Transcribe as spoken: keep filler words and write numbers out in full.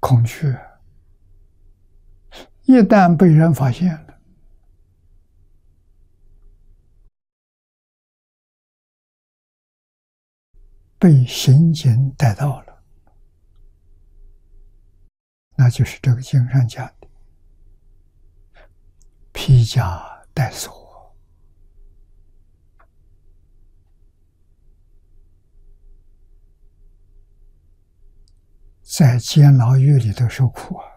恐惧，一旦被人发现了，被刑警逮到了，那就是这个经上讲的披甲戴锁。在监牢狱里头受苦啊！